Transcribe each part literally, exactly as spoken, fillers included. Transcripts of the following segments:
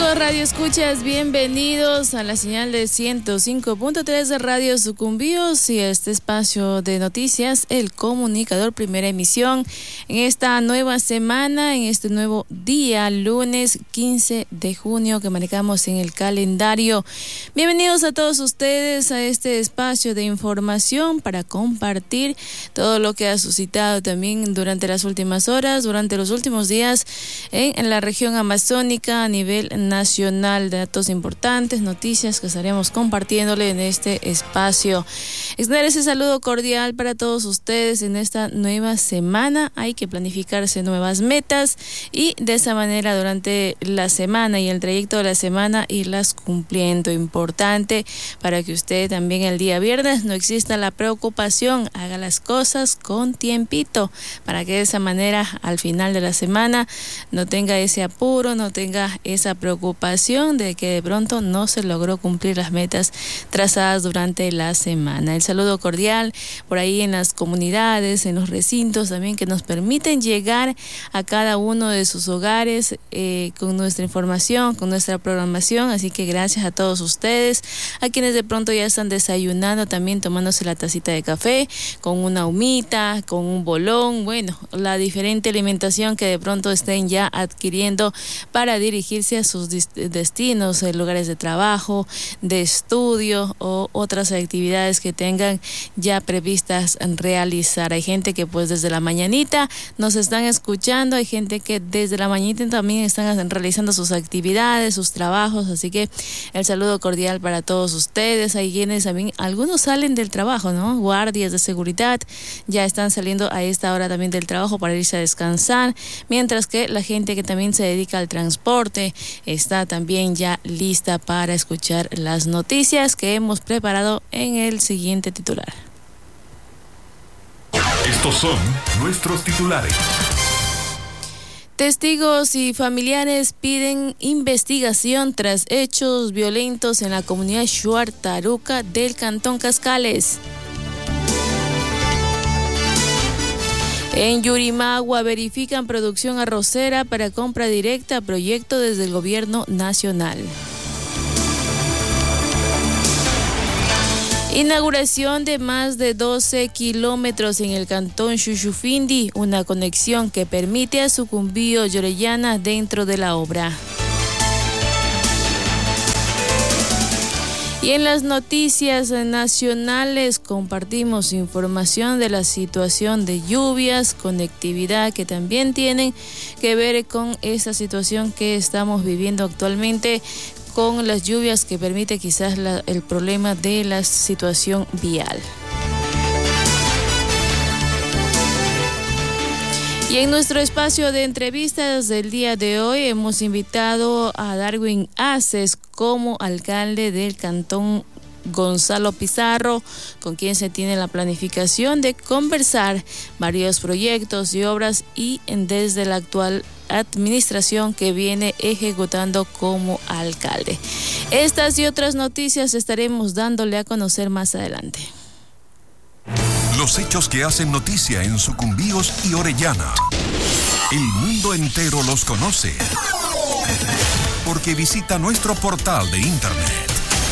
Amigos Radio Escuchas, bienvenidos a la señal de ciento cinco punto tres de Radio Sucumbíos y a este espacio de noticias, El Comunicador, primera emisión, en esta nueva semana, en este nuevo día, lunes quince de junio que manejamos en el calendario. Bienvenidos a todos ustedes a este espacio de información para compartir todo lo que ha suscitado también durante las últimas horas, durante los últimos días en, en la región amazónica a nivel nacional, datos importantes, noticias que estaremos compartiéndole en este espacio. Extender ese saludo cordial para todos ustedes en esta nueva semana. Hay que planificarse nuevas metas y de esa manera durante la semana y el trayecto de la semana irlas cumpliendo. Importante para que usted también el día viernes no exista la preocupación, haga las cosas con tiempito para que de esa manera al final de la semana no tenga ese apuro, no tenga esa preocupación de que de pronto no se logró cumplir las metas trazadas durante la semana. El saludo cordial por ahí en las comunidades, en los recintos también que nos permiten llegar a cada uno de sus hogares eh, con nuestra información, con nuestra programación. Así que gracias a todos ustedes, a quienes de pronto ya están desayunando, también tomándose la tacita de café, con una humita, con un bolón, bueno, la diferente alimentación que de pronto estén ya adquiriendo para dirigirse a sus destinos, lugares de trabajo, de estudio o otras actividades que tengan ya previstas realizar. Hay gente que pues desde la mañanita nos están escuchando, hay gente que desde la mañanita también están realizando sus actividades, sus trabajos, así que el saludo cordial para todos ustedes. Hay quienes también, algunos salen del trabajo, ¿no? Guardias de seguridad ya están saliendo a esta hora también del trabajo para irse a descansar, mientras que la gente que también se dedica al transporte está también ya lista para escuchar las noticias que hemos preparado en el siguiente titular. Estos son nuestros titulares. Testigos y familiares piden investigación tras hechos violentos en la comunidad Shuar Taruca del Cantón Cascales. En Yurimagua verifican producción arrocera para compra directa, proyecto desde el gobierno nacional. Inauguración de más de doce kilómetros en el cantón Chuchufindi, una conexión que permite a Sucumbíos y Orellana dentro de la obra. Y en las noticias nacionales compartimos información de la situación de lluvias, conectividad, que también tienen que ver con esta situación que estamos viviendo actualmente con las lluvias, que permite quizás la, el problema de la situación vial. Y en nuestro espacio de entrevistas del día de hoy hemos invitado a Darwin Aces como alcalde del cantón Gonzalo Pizarro, con quien se tiene la planificación de conversar varios proyectos y obras y desde la actual administración que viene ejecutando como alcalde. Estas y otras noticias estaremos dándole a conocer más adelante. Los hechos que hacen noticia en Sucumbíos y Orellana. El mundo entero los conoce porque visita nuestro portal de internet.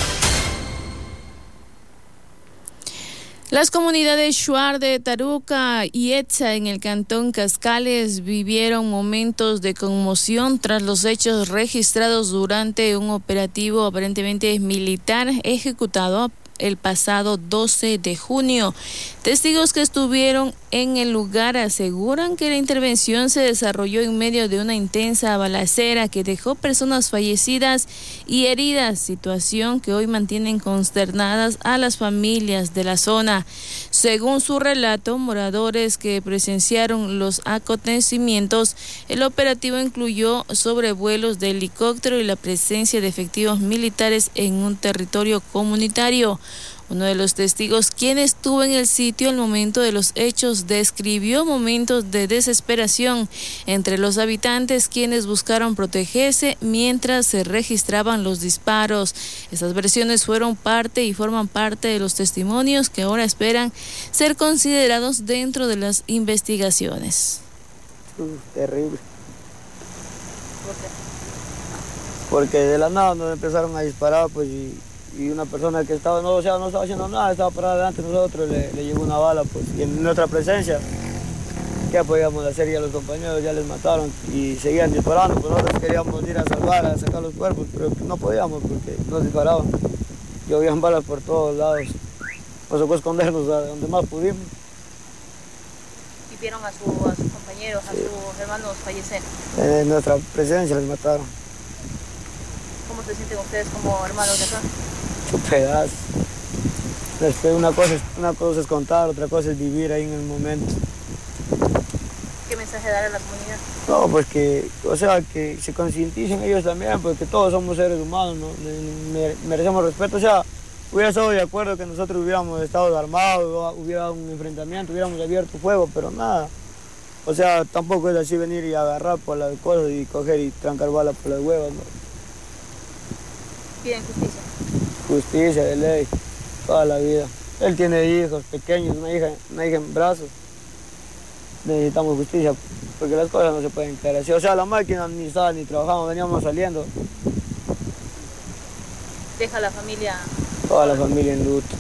Las comunidades Shuar de Taruca y Etza en el cantón Cascales vivieron momentos de conmoción tras los hechos registrados durante un operativo aparentemente militar ejecutado el pasado doce de junio. Testigos que estuvieron en el lugar aseguran que la intervención se desarrolló en medio de una intensa balacera que dejó personas fallecidas y heridas, situación que hoy mantienen consternadas a las familias de la zona. Según su relato, moradores que presenciaron los acontecimientos, el operativo incluyó sobrevuelos de helicóptero y la presencia de efectivos militares en un territorio comunitario. Uno de los testigos, quien estuvo en el sitio al momento de los hechos, describió momentos de desesperación entre los habitantes, quienes buscaron protegerse mientras se registraban los disparos. Estas versiones fueron parte y forman parte de los testimonios que ahora esperan ser considerados dentro de las investigaciones. Uh, terrible. porque de la nada nos empezaron a disparar, pues, y, y una persona que estaba, no, o sea, no estaba haciendo nada, estaba parada delante de nosotros, le, le llegó una bala, pues, y en nuestra presencia, ¿qué podíamos hacer? Ya los compañeros ya les mataron y seguían disparando, pues nosotros queríamos ir a salvar, a sacar los cuerpos, pero no podíamos porque nos disparaban. Llovían balas por todos lados, nos tocó escondernos a donde más pudimos. ¿Y vieron a, su, a sus compañeros, sí, a sus hermanos fallecer? En nuestra presencia les mataron. ¿Cómo se sienten ustedes como hermanos de acá? Qué pedazo. Después una cosa, es, una cosa es contar, otra cosa es vivir ahí en el momento. ¿Qué mensaje dar a la comunidad? No, pues que, o sea, que se concienticen ellos también, porque todos somos seres humanos, ¿no? Merecemos respeto. O sea, hubiera estado de acuerdo que nosotros hubiéramos estado armados, hubiera un enfrentamiento, hubiéramos abierto fuego, pero nada. O sea, tampoco es así venir y agarrar por las cosas y coger y trancar balas por las huevas, ¿no? ¿Piden justicia? Justicia de ley, toda la vida. Él tiene hijos pequeños, una hija, una hija en brazos. Necesitamos justicia, porque las cosas no se pueden quedar así. O sea, la máquina ni estaba ni trabajamos, veníamos saliendo. ¿Deja la familia? Toda la familia en luto.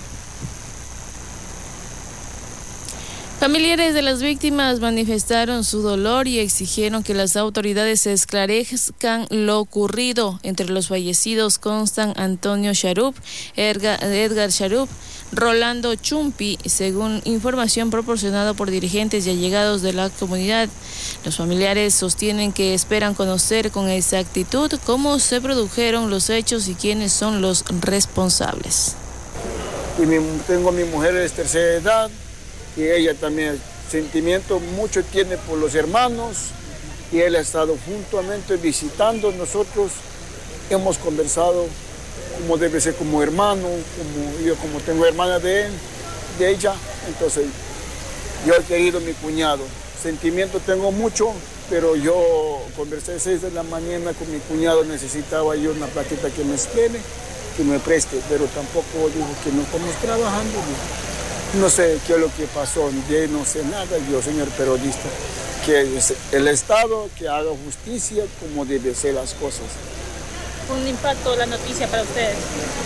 Familiares de las víctimas manifestaron su dolor y exigieron que las autoridades esclarezcan lo ocurrido. Entre los fallecidos constan Antonio Sharup, Edgar Sharup, Rolando Chumpi, según información proporcionada por dirigentes y allegados de la comunidad. Los familiares sostienen que esperan conocer con exactitud cómo se produjeron los hechos y quiénes son los responsables. Y mi, tengo a mi mujer de tercera edad, y ella también sentimiento mucho tiene por los hermanos, y él ha estado juntamente visitando. Nosotros hemos conversado como debe ser como hermano, como yo como tengo hermana de él, de ella, entonces yo he querido a mi cuñado. Sentimiento tengo mucho, pero yo conversé a seis de la mañana con mi cuñado, necesitaba yo una platita que me espere, que me preste, pero tampoco dijo que no estamos trabajando. No sé qué es lo que pasó, yo no sé nada, yo señor periodista, que es el Estado que haga justicia como debe ser las cosas. ¿Un impacto la noticia para ustedes?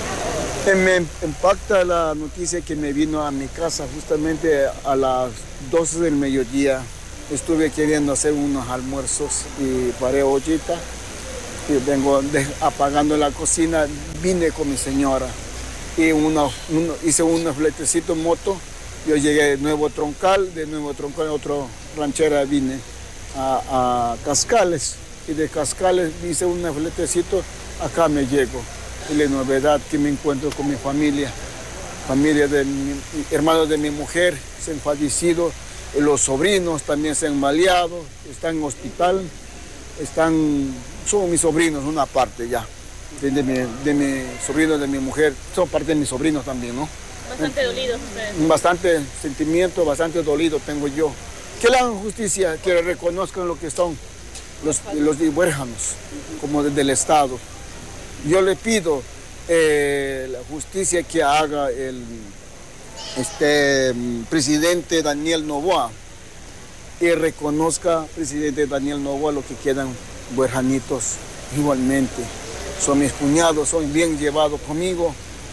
Me impacta la noticia que me vino a mi casa justamente a las doce del mediodía. Estuve queriendo hacer unos almuerzos y paré ollita y vengo de, apagando la cocina, vine con mi señora. Y uno, uno, hice un fletecito en moto, yo llegué de Nuevo Troncal, de Nuevo Troncal a otra ranchera vine a, a Cascales, y de Cascales hice un fletecito, acá me llego. Y la novedad que me encuentro con mi familia, familia de mi, hermanos de mi mujer, se han fallecido, los sobrinos también se han baleado, están en hospital, están, son mis sobrinos una parte ya. De, de, mi, de mi sobrino, de mi mujer, son parte de mis sobrinos también, ¿no? Bastante dolidos ustedes. Bastante sentimiento, bastante dolido tengo yo. Que le hagan justicia, que reconozcan lo que son los, los huérfanos, como desde el Estado. Yo le pido eh, la justicia que haga el este, presidente Daniel Noboa, y reconozca, presidente Daniel Noboa, lo que quedan huérfanitos igualmente. Son mis cuñados, son bien llevados conmigo.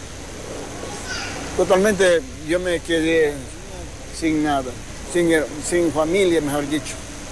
Totalmente yo me quedé sin nada, sin, sin familia, mejor dicho.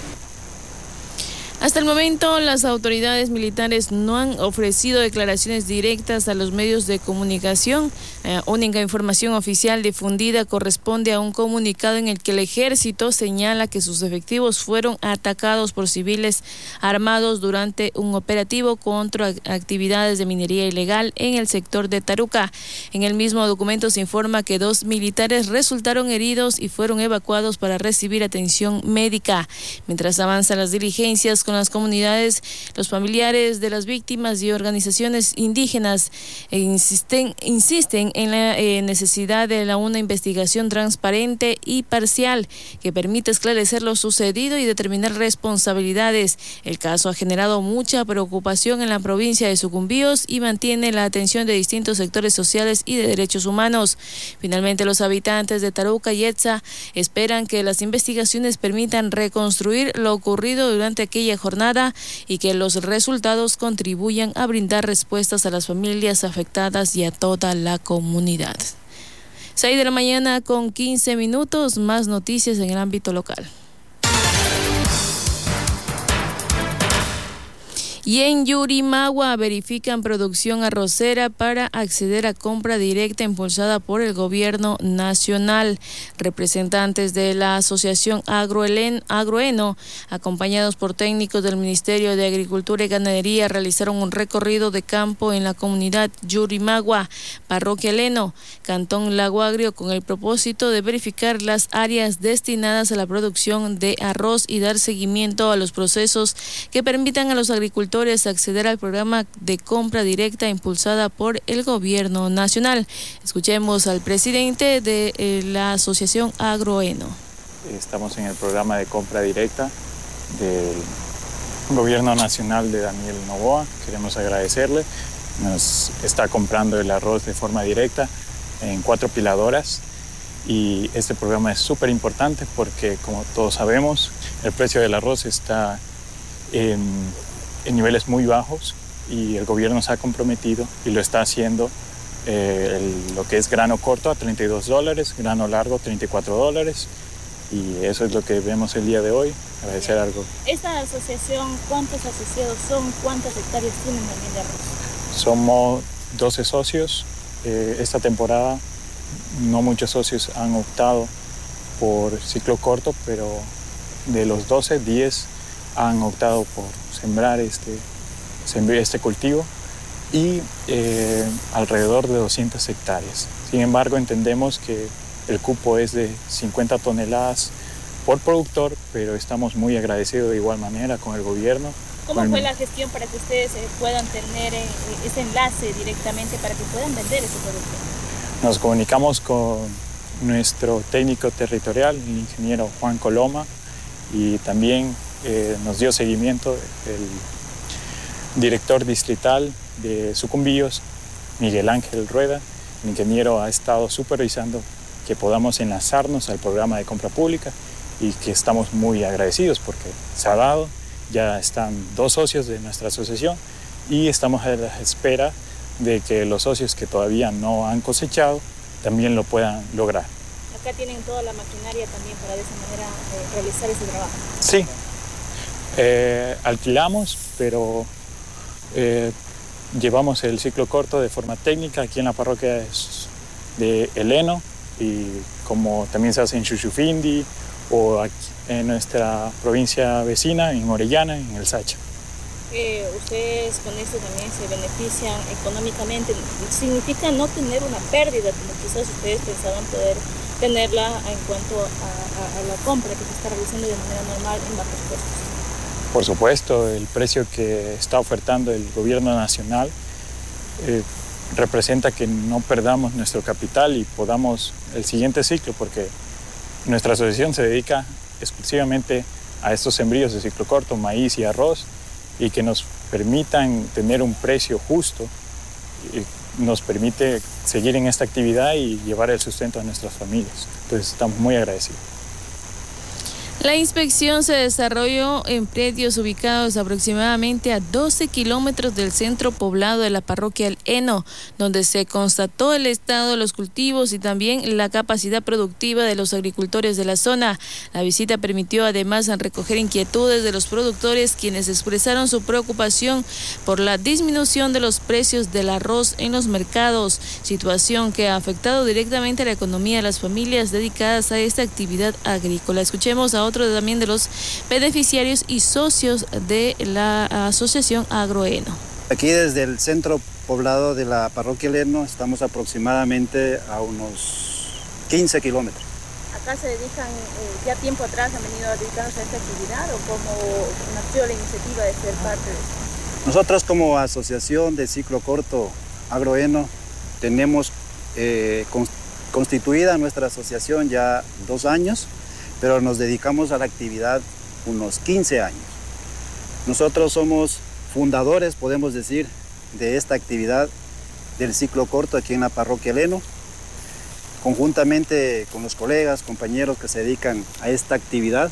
Hasta el momento, las autoridades militares no han ofrecido declaraciones directas a los medios de comunicación. La eh, única información oficial difundida corresponde a un comunicado en el que el ejército señala que sus efectivos fueron atacados por civiles armados durante un operativo contra actividades de minería ilegal en el sector de Taruca. En el mismo documento se informa que dos militares resultaron heridos y fueron evacuados para recibir atención médica. Mientras avanzan las diligencias con las comunidades, los familiares de las víctimas y organizaciones indígenas insisten, insisten en la eh, necesidad de la, una investigación transparente y parcial que permita esclarecer lo sucedido y determinar responsabilidades. El caso ha generado mucha preocupación en la provincia de Sucumbíos y mantiene la atención de distintos sectores sociales y de derechos humanos. Finalmente, los habitantes de Taruca y Etza esperan que las investigaciones permitan reconstruir lo ocurrido durante aquella jornada y que los resultados contribuyan a brindar respuestas a las familias afectadas y a toda la comunidad. seis de la mañana con quince minutos, más noticias en el ámbito local. Y en Yurimagua verifican producción arrocera para acceder a compra directa impulsada por el gobierno nacional. Representantes de la Asociación Agroeno, acompañados por técnicos del Ministerio de Agricultura y Ganadería, realizaron un recorrido de campo en la comunidad Yurimagua, parroquia Leno, Cantón Lago Agrio, con el propósito de verificar las áreas destinadas a la producción de arroz y dar seguimiento a los procesos que permitan a los agricultores acceder al programa de compra directa impulsada por el gobierno nacional. Escuchemos al presidente de eh, la Asociación Agroeno. Estamos en el programa de compra directa del gobierno nacional de Daniel Noboa. Queremos agradecerle. Nos está comprando el arroz de forma directa en cuatro piladoras y este programa es súper importante porque, como todos sabemos, el precio del arroz está en en niveles muy bajos y el gobierno se ha comprometido y lo está haciendo eh, el, lo que es grano corto a treinta y dos dólares, grano largo treinta y cuatro dólares y eso es lo que vemos el día de hoy. Agradecer algo. ¿Esta asociación cuántos asociados son? ¿Cuántas hectáreas tienen también de arroz? Somos doce socios. Eh, esta temporada no muchos socios han optado por ciclo corto, pero de los doce, diez han optado por sembrar este, este cultivo y eh, alrededor de doscientas hectáreas. Sin embargo, entendemos que el cupo es de cincuenta toneladas por productor, pero estamos muy agradecidos de igual manera con el gobierno. ¿Cómo con... fue la gestión para que ustedes eh, puedan tener eh, ese enlace directamente para que puedan vender ese producto? Nos comunicamos con nuestro técnico territorial, el ingeniero Juan Coloma, y también Eh, nos dio seguimiento el director distrital de Sucumbíos, Miguel Ángel Rueda. El ingeniero ha estado supervisando que podamos enlazarnos al programa de compra pública y que estamos muy agradecidos porque se ha dado, ya están dos socios de nuestra asociación y estamos a la espera de que los socios que todavía no han cosechado también lo puedan lograr. Acá tienen toda la maquinaria también para de esa manera eh, realizar ese trabajo. Sí. Eh, alquilamos, pero eh, llevamos el ciclo corto de forma técnica aquí en la parroquia de Eleno y como también se hace en Chuchufindi o aquí en nuestra provincia vecina, en Orellana, en el Sacha. Eh, ustedes con esto también se benefician económicamente. ¿Significa no tener una pérdida como quizás ustedes pensaban poder tenerla en cuanto a, a, a la compra que se está realizando de manera normal en bajos costos? Por supuesto, el precio que está ofertando el gobierno nacional eh, representa que no perdamos nuestro capital y podamos el siguiente ciclo, porque nuestra asociación se dedica exclusivamente a estos sembríos de ciclo corto, maíz y arroz, y que nos permitan tener un precio justo, y nos permite seguir en esta actividad y llevar el sustento a nuestras familias. Entonces estamos muy agradecidos. La inspección se desarrolló en predios ubicados aproximadamente a doce kilómetros del centro poblado de la parroquia El Eno, donde se constató el estado de los cultivos y también la capacidad productiva de los agricultores de la zona. La visita permitió además recoger inquietudes de los productores, quienes expresaron su preocupación por la disminución de los precios del arroz en los mercados, situación que ha afectado directamente a la economía de las familias dedicadas a esta actividad agrícola. Escuchemos a otro también de los beneficiarios y socios de la Asociación Agroeno. Aquí desde el centro poblado de la parroquia Lerno estamos aproximadamente a unos quince kilómetros. ¿Acá se dedican, eh, ya tiempo atrás han venido dedicándose a esta actividad o cómo nació la iniciativa de ser parte de esto? Nosotros como asociación de ciclo corto Agroeno tenemos eh, constituida nuestra asociación ya dos años, pero nos dedicamos a la actividad unos quince años. Nosotros somos fundadores, podemos decir, de esta actividad del ciclo corto aquí en la parroquia Leno, conjuntamente con los colegas, compañeros que se dedican a esta actividad.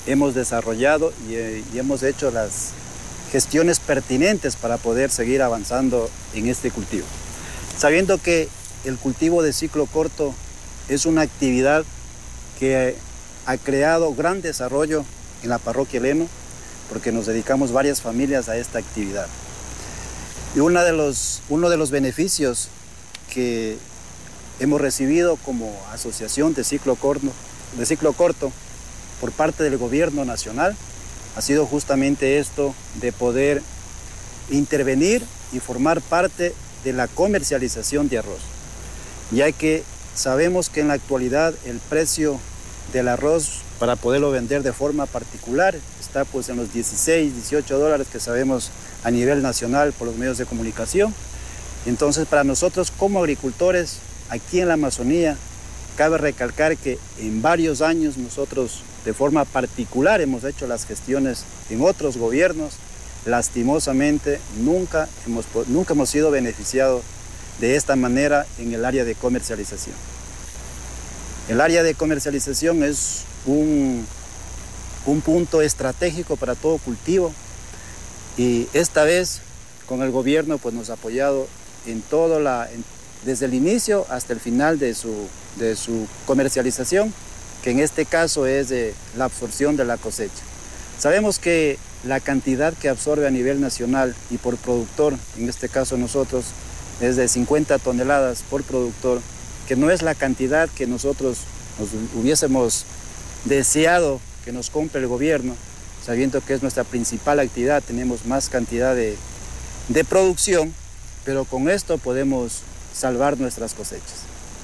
hemos desarrollado y, eh, y hemos hecho las gestiones pertinentes para poder seguir avanzando en este cultivo. Sabiendo que el cultivo de ciclo corto es una actividad que ha creado gran desarrollo en la parroquia Leno, porque nos dedicamos varias familias a esta actividad. Y una de los, uno de los beneficios que hemos recibido como asociación de ciclo corto, de ciclo corto por parte del gobierno nacional ha sido justamente esto de poder intervenir y formar parte de la comercialización de arroz, ya que sabemos que en la actualidad el precio del arroz para poderlo vender de forma particular está pues en los dieciséis, dieciocho dólares que sabemos a nivel nacional por los medios de comunicación. Entonces, para nosotros como agricultores aquí en la Amazonía, cabe recalcar que en varios años nosotros de forma particular hemos hecho las gestiones en otros gobiernos. Lastimosamente nunca hemos, nunca hemos sido beneficiados de esta manera en el área de comercialización. El área de comercialización es un, un punto estratégico para todo cultivo y esta vez con el gobierno pues, nos ha apoyado en todo la, en, desde el inicio hasta el final de su, de su comercialización, que en este caso es de la absorción de la cosecha. Sabemos que la cantidad que absorbe a nivel nacional y por productor, en este caso nosotros, es de cincuenta toneladas por productor, que no es la cantidad que nosotros nos hubiésemos deseado que nos compre el gobierno, sabiendo que es nuestra principal actividad, tenemos más cantidad de, de producción, pero con esto podemos salvar nuestras cosechas.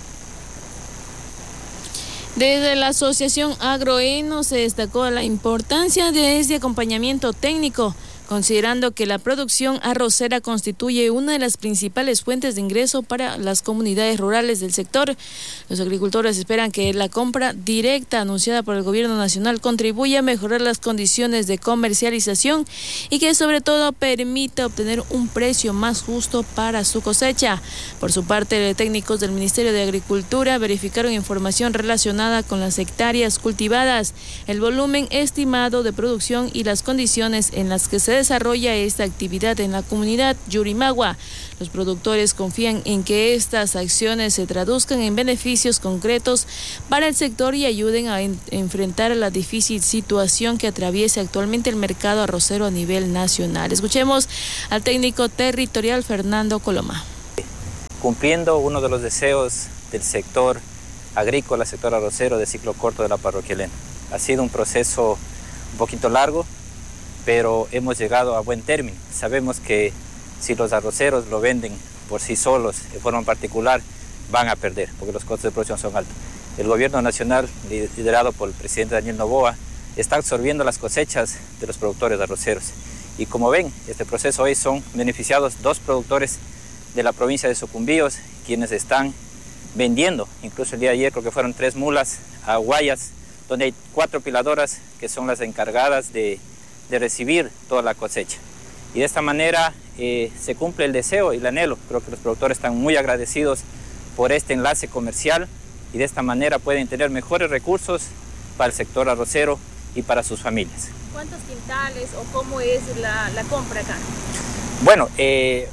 Desde la Asociación Agroeno se destacó la importancia de este acompañamiento técnico, considerando que la producción arrocera constituye una de las principales fuentes de ingreso para las comunidades rurales del sector. Los agricultores esperan que la compra directa anunciada por el gobierno nacional contribuya a mejorar las condiciones de comercialización y que sobre todo permita obtener un precio más justo para su cosecha. Por su parte, técnicos del Ministerio de Agricultura verificaron información relacionada con las hectáreas cultivadas, el volumen estimado de producción y las condiciones en las que se desarrolla esta actividad en la comunidad Yurimagua. Los productores confían en que estas acciones se traduzcan en beneficios concretos para el sector y ayuden a en- enfrentar la difícil situación que atraviesa actualmente el mercado arrocero a nivel nacional. Escuchemos al técnico territorial Fernando Coloma. Cumpliendo uno de los deseos del sector agrícola, sector arrocero de ciclo corto de la parroquia Leno. Ha sido un proceso un poquito largo, pero hemos llegado a buen término. Sabemos que si los arroceros lo venden por sí solos, de forma particular, van a perder, porque los costos de producción son altos. El gobierno nacional, liderado por el presidente Daniel Noboa, está absorbiendo las cosechas de los productores arroceros. Y como ven, este proceso hoy son beneficiados dos productores de la provincia de Sucumbíos, quienes están vendiendo, incluso el día de ayer creo que fueron tres mulas a Guayas, donde hay cuatro piladoras que son las encargadas de de recibir toda la cosecha. Y de esta manera eh, se cumple el deseo y el anhelo. Creo que los productores están muy agradecidos por este enlace comercial y de esta manera pueden tener mejores recursos para el sector arrocero y para sus familias. ¿Cuántos quintales o cómo es la, la compra acá? Bueno, eh,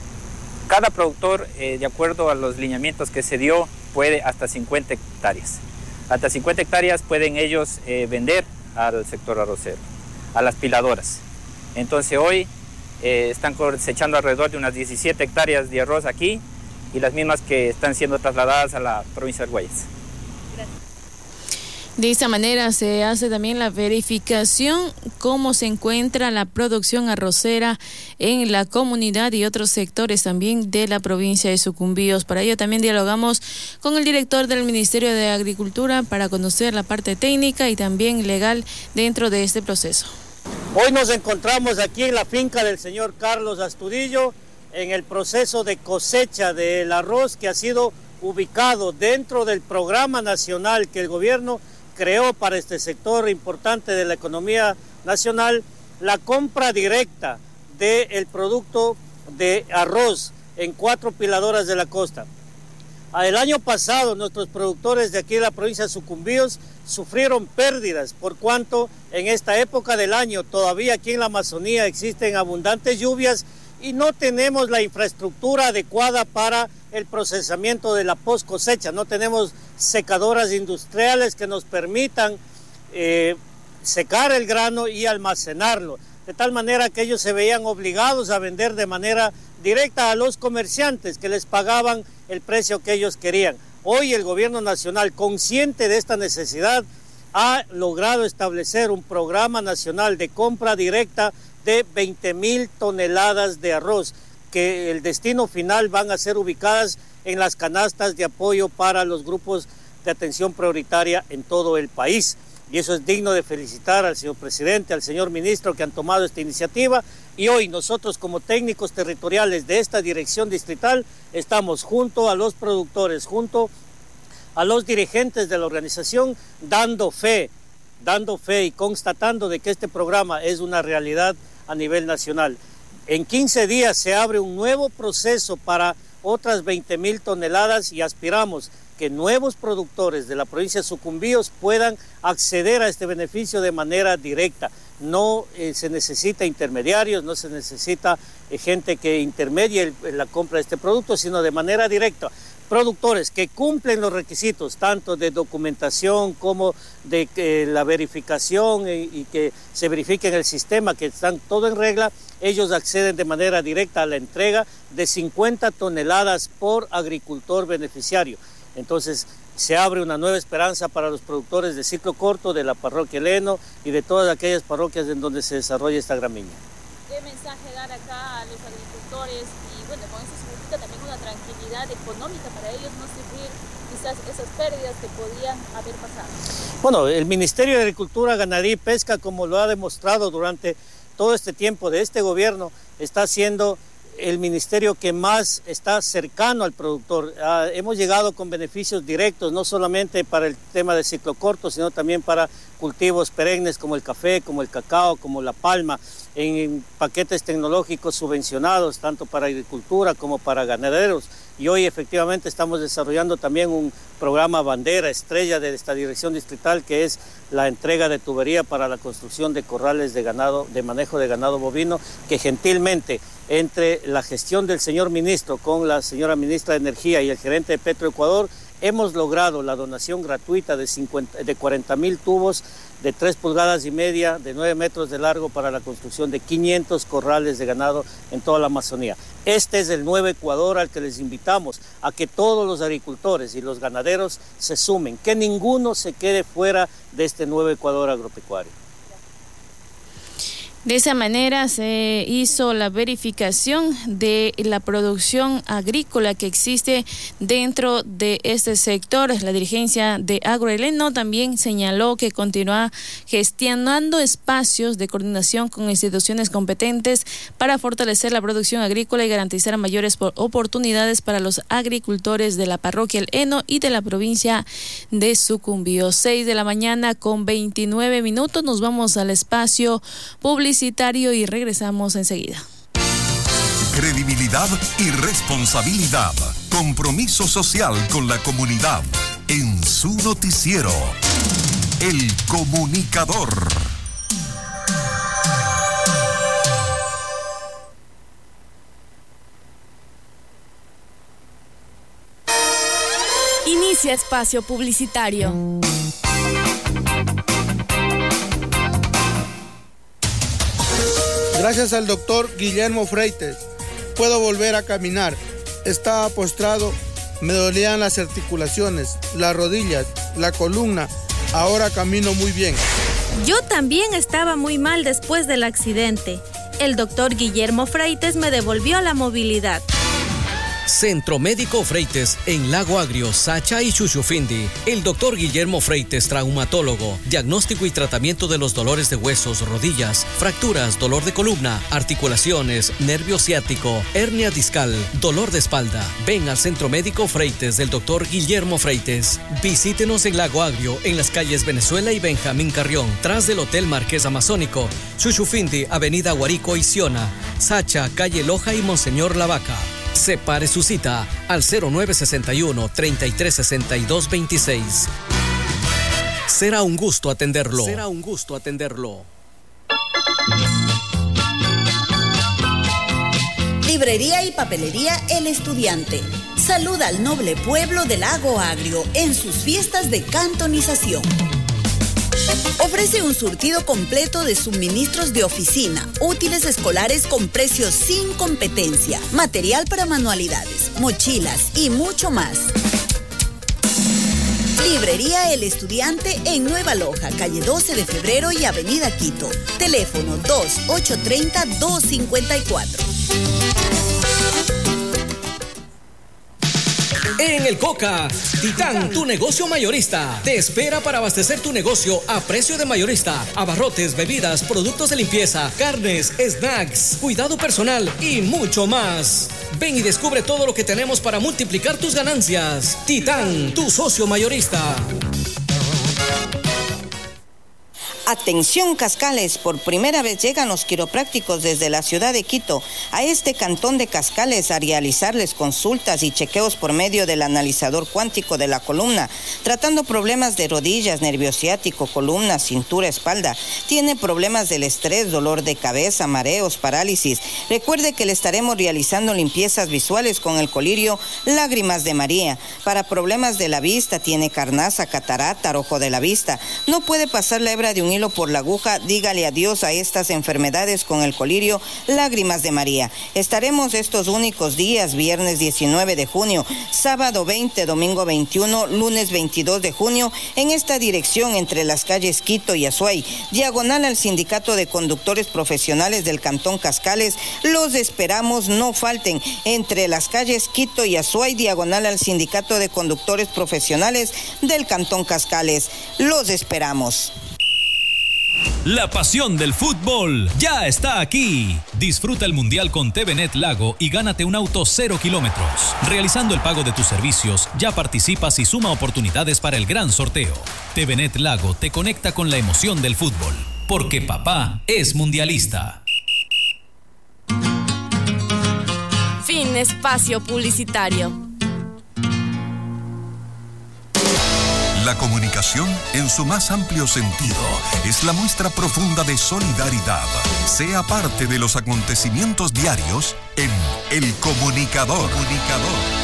cada productor, eh, de acuerdo a los lineamientos que se dio, puede hasta cincuenta hectáreas. Hasta cincuenta hectáreas pueden ellos eh, vender al sector arrocero, a las piladoras. Entonces hoy eh, están cosechando alrededor de unas diecisiete hectáreas de arroz aquí y las mismas que están siendo trasladadas a la provincia de Guayas. De esta manera se hace también la verificación cómo se encuentra la producción arrocera en la comunidad y otros sectores también de la provincia de Sucumbíos. Para ello también dialogamos con el director del Ministerio de Agricultura para conocer la parte técnica y también legal dentro de este proceso. Hoy nos encontramos aquí en la finca del señor Carlos Astudillo en el proceso de cosecha del arroz que ha sido ubicado dentro del programa nacional que el gobierno creó para este sector importante de la economía nacional, la compra directa del producto de arroz en cuatro piladoras de la costa. El año pasado nuestros productores de aquí de la provincia de Sucumbíos sufrieron pérdidas por cuanto en esta época del año todavía aquí en la Amazonía existen abundantes lluvias y no tenemos la infraestructura adecuada para el procesamiento de la post cosecha. No tenemos secadoras industriales que nos permitan eh, secar el grano y almacenarlo, de tal manera que ellos se veían obligados a vender de manera directa a los comerciantes que les pagaban el precio que ellos querían. Hoy el gobierno nacional, consciente de esta necesidad, ha logrado establecer un programa nacional de compra directa de veinte mil toneladas de arroz, que el destino final van a ser ubicadas en las canastas de apoyo para los grupos de atención prioritaria en todo el país. Y eso es digno de felicitar al señor presidente, al señor ministro que han tomado esta iniciativa. Y hoy nosotros como técnicos territoriales de esta dirección distrital estamos junto a los productores, junto a los dirigentes de la organización, dando fe, dando fe y constatando de que este programa es una realidad a nivel nacional. En quince días se abre un nuevo proceso para otras veinte mil toneladas y aspiramos que nuevos productores de la provincia de Sucumbíos puedan acceder a este beneficio de manera directa. No eh, se necesita intermediarios, no se necesita eh, gente que intermedie el, la compra de este producto, sino de manera directa. Productores que cumplen los requisitos tanto de documentación como de eh, la verificación y, y que se verifique en el sistema que están todo en regla, ellos acceden de manera directa a la entrega de cincuenta toneladas por agricultor beneficiario. Entonces se abre una nueva esperanza para los productores de ciclo corto de la parroquia El Eno y de todas aquellas parroquias en donde se desarrolla esta gramínea. ¿Qué mensaje dar acá a los agricultores? Y bueno, con eso significa también una tranquilidad económica para ellos, no sufrir quizás esas pérdidas que podían haber pasado. Bueno, el Ministerio de Agricultura, Ganadería y Pesca, como lo ha demostrado durante todo este tiempo de este gobierno, está siendo el ministerio que más está cercano al productor. Ah, hemos llegado con beneficios directos, no solamente para el tema de ciclo corto, sino también para cultivos perennes como el café, como el cacao, como la palma, en paquetes tecnológicos subvencionados, tanto para agricultura como para ganaderos. Y hoy efectivamente estamos desarrollando también un programa bandera, estrella de esta dirección distrital, que es la entrega de tubería para la construcción de corrales de ganado, de manejo de ganado bovino, que gentilmente entre la gestión del señor ministro con la señora ministra de Energía y el gerente de Petroecuador, hemos logrado la donación gratuita de, cincuenta, de cuarenta mil tubos de tres pulgadas y media, de nueve metros de largo para la construcción de quinientos corrales de ganado en toda la Amazonía. Este es el nuevo Ecuador al que les invitamos a que todos los agricultores y los ganaderos se sumen, que ninguno se quede fuera de este nuevo Ecuador agropecuario. De esa manera se hizo la verificación de la producción agrícola que existe dentro de este sector. La dirigencia de Agro El Eno también señaló que continúa gestionando espacios de coordinación con instituciones competentes para fortalecer la producción agrícola y garantizar mayores oportunidades para los agricultores de la parroquia El Eno y de la provincia de Sucumbíos. seis de la mañana con veintinueve minutos. Nos vamos al espacio publicitario y regresamos enseguida. Credibilidad y responsabilidad. Compromiso social con la comunidad. En su noticiero, El Comunicador. Inicia espacio publicitario. Gracias al doctor Guillermo Freites, puedo volver a caminar. Estaba postrado, me dolían las articulaciones, las rodillas, la columna. Ahora camino muy bien. Yo también estaba muy mal después del accidente. El doctor Guillermo Freites me devolvió la movilidad. Centro Médico Freites en Lago Agrio, Sacha y Chuchufindi. El doctor Guillermo Freites, traumatólogo, diagnóstico y tratamiento de los dolores de huesos, rodillas, fracturas, dolor de columna, articulaciones, nervio ciático, hernia discal, dolor de espalda. Ven al Centro Médico Freites del doctor Guillermo Freites. Visítenos en Lago Agrio, en las calles Venezuela y Benjamín Carrión, tras del Hotel Marqués Amazónico, Chuchufindi, Avenida Guarico y Siona, Sacha, calle Loja y Monseñor Lavaca. Separe su cita al cero nueve seis uno, treinta y tres sesenta y dos veintiséis. Será un gusto atenderlo. Será un gusto atenderlo. Librería y papelería El Estudiante. Saluda al noble pueblo del Lago Agrio en sus fiestas de cantonización. Ofrece un surtido completo de suministros de oficina, útiles escolares con precios sin competencia, material para manualidades, mochilas y mucho más. Librería El Estudiante en Nueva Loja, calle doce de febrero y avenida Quito. Teléfono dos ocho tres cero, dos cinco cuatro. En el Coca, Titán, tu negocio mayorista, te espera para abastecer tu negocio a precio de mayorista. Abarrotes, bebidas, productos de limpieza, carnes, snacks, cuidado personal y mucho más. Ven y descubre todo lo que tenemos para multiplicar tus ganancias. Titán, tu socio mayorista. Atención Cascales, por primera vez llegan los quiroprácticos desde la ciudad de Quito a este cantón de Cascales a realizarles consultas y chequeos por medio del analizador cuántico de la columna, tratando problemas de rodillas, nervio ciático, columna, cintura, espalda. Tiene problemas del estrés, dolor de cabeza, mareos, parálisis. Recuerde que le estaremos realizando limpiezas visuales con el colirio Lágrimas de María. Para problemas de la vista, tiene carnaza, catarata, ojo de la vista. No puede pasar la hebra de un hilo por la aguja. Dígale adiós a estas enfermedades con el colirio Lágrimas de María. Estaremos estos únicos días, viernes diecinueve de junio, sábado veinte, domingo veintiuno, lunes veintidós de junio, en esta dirección entre las calles Quito y Azuay, diagonal al Sindicato de Conductores Profesionales del Cantón Cascales. Los esperamos, no falten, entre las calles Quito y Azuay, diagonal al Sindicato de Conductores Profesionales del Cantón Cascales. Los esperamos. La pasión del fútbol ya está aquí. Disfruta el Mundial con T V Net Lago y gánate un auto cero kilómetros. Realizando el pago de tus servicios, ya participas y suma oportunidades para el gran sorteo. T V Net Lago te conecta con la emoción del fútbol, porque papá es mundialista. Fin espacio publicitario. La comunicación, en su más amplio sentido, es la muestra profunda de solidaridad. Sea parte de los acontecimientos diarios en El Comunicador. Comunicador.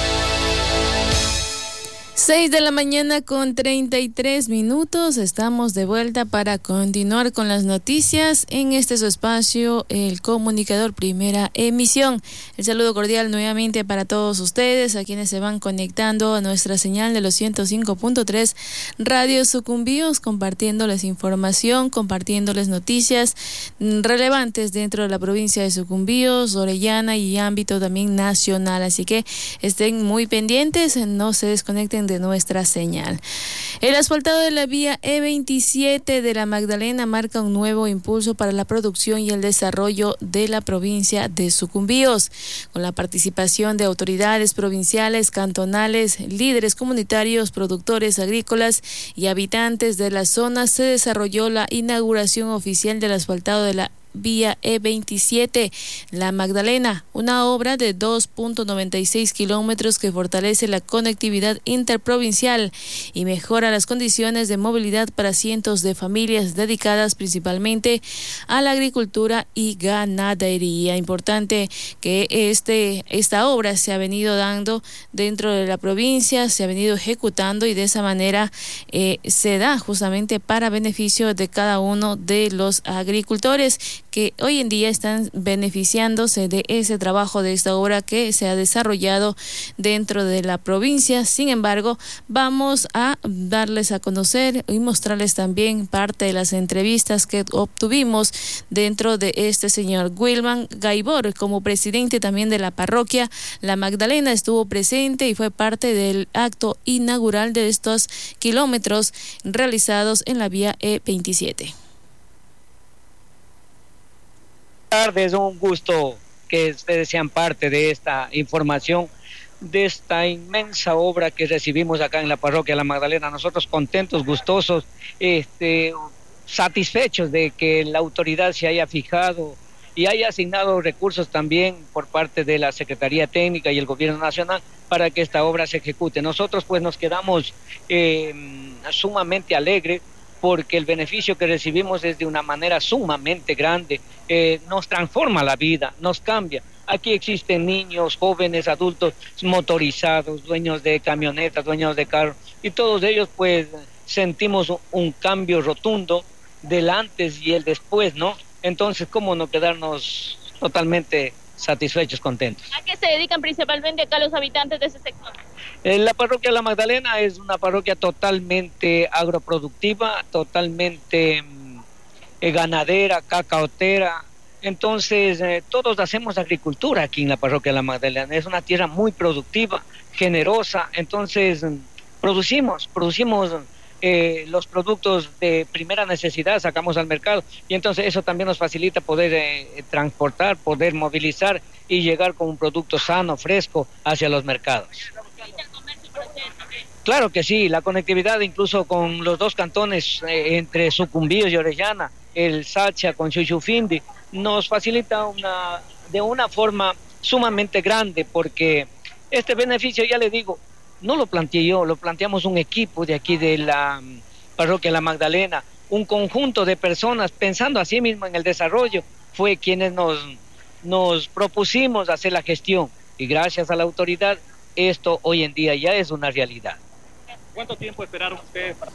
seis de la mañana con treinta y tres minutos. Estamos de vuelta para continuar con las noticias en este su espacio, El Comunicador, primera emisión. El saludo cordial nuevamente para todos ustedes, a quienes se van conectando a nuestra señal de los ciento cinco punto tres Radio Sucumbíos, compartiéndoles información, compartiéndoles noticias relevantes dentro de la provincia de Sucumbíos, Orellana y ámbito también nacional. Así que estén muy pendientes, no se desconecten de de nuestra señal. El asfaltado de la vía E veintisiete de la Magdalena marca un nuevo impulso para la producción y el desarrollo de la provincia de Sucumbíos. Con la participación de autoridades provinciales, cantonales, líderes comunitarios, productores agrícolas y habitantes de la zona, se desarrolló la inauguración oficial del asfaltado de la vía E veintisiete, La Magdalena, una obra de dos punto noventa y seis kilómetros que fortalece la conectividad interprovincial y mejora las condiciones de movilidad para cientos de familias dedicadas principalmente a la agricultura y ganadería. Importante que este esta obra se ha venido dando dentro de la provincia, se ha venido ejecutando y de esa manera eh, se da justamente para beneficio de cada uno de los agricultores que hoy en día están beneficiándose de ese trabajo, de esta obra que se ha desarrollado dentro de la provincia. Sin embargo, vamos a darles a conocer y mostrarles también parte de las entrevistas que obtuvimos dentro de este señor Wilman Gaibor, como presidente también de la parroquia La Magdalena. Estuvo presente y fue parte del acto inaugural de estos kilómetros realizados en la vía E veintisiete. Es un gusto que ustedes sean parte de esta información, de esta inmensa obra que recibimos acá en la parroquia La Magdalena. Nosotros contentos, gustosos, este, satisfechos de que la autoridad se haya fijado y hay asignado recursos también por parte de la Secretaría Técnica y el Gobierno Nacional para que esta obra se ejecute. Nosotros pues nos quedamos eh, sumamente alegres porque el beneficio que recibimos es de una manera sumamente grande, eh, nos transforma la vida, nos cambia. Aquí existen niños, jóvenes, adultos motorizados, dueños de camionetas, dueños de carros, y todos ellos pues sentimos un cambio rotundo del antes y el después, ¿no? Entonces, ¿cómo no quedarnos totalmente satisfechos, contentos? ¿A qué se dedican principalmente acá los habitantes de ese sector? Eh, la parroquia La Magdalena es una parroquia totalmente agroproductiva, totalmente eh, ganadera, cacaotera. Entonces, eh, todos hacemos agricultura aquí en la parroquia La Magdalena. Es una tierra muy productiva, generosa. Entonces, producimos, producimos eh, los productos de primera necesidad, sacamos al mercado. Y entonces eso también nos facilita poder eh, transportar, poder movilizar y llegar con un producto sano, fresco, hacia los mercados. Claro que sí, la conectividad incluso con los dos cantones eh, entre Sucumbíos y Orellana, el Sacha con Chuchufindi, nos facilita una, de una forma sumamente grande, porque este beneficio, ya le digo, no lo planteé yo, lo planteamos un equipo de aquí de la parroquia La Magdalena, un conjunto de personas pensando así mismo en el desarrollo, fue quienes nos, nos propusimos hacer la gestión, y gracias a la autoridad esto hoy en día ya es una realidad. ¿Cuánto tiempo esperaron ustedes para...?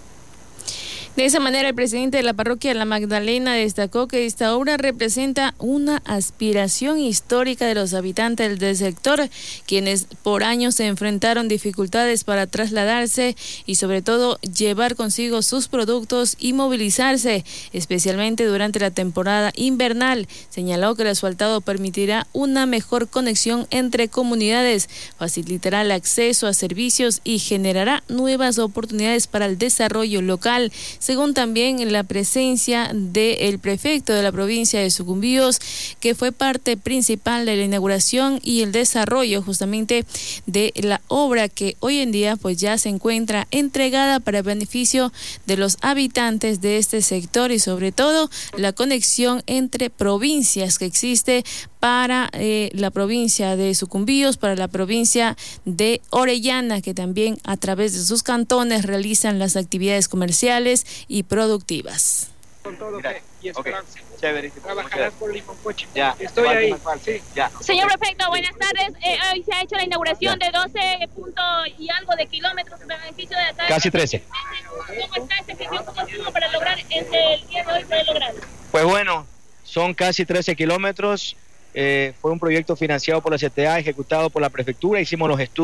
De esa manera, el presidente de la parroquia La Magdalena destacó que esta obra representa una aspiración histórica de los habitantes del sector, quienes por años se enfrentaron dificultades para trasladarse y sobre todo llevar consigo sus productos y movilizarse, especialmente durante la temporada invernal. Señaló que el asfaltado permitirá una mejor conexión entre comunidades, facilitará el acceso a servicios y generará nuevas oportunidades para el desarrollo local, según también la presencia del prefecto de la provincia de Sucumbíos, que fue parte principal de la inauguración y el desarrollo justamente de la obra que hoy en día pues ya se encuentra entregada para beneficio de los habitantes de este sector y sobre todo la conexión entre provincias que existe para eh, la provincia de Sucumbíos, para la provincia de Orellana, que también a través de sus cantones realizan las actividades comerciales y productivas. Con todo Mira, fe y esperanza. Okay. Chévere. Trabajarás por Limoncoche. Ya. Estoy ahí. Sí. Ya. Señor prefecto, buenas tardes. Eh, hoy se ha hecho la inauguración ya. de doce puntos y algo de kilómetros en beneficio de la Casi trece. ¿Cómo está esta gestión? ¿Cómo estuvo para lograr este, el día de hoy poder lograrlo? Pues bueno, son casi trece kilómetros. Eh, fue un proyecto financiado por la C T A, ejecutado por la prefectura. Hicimos los estudios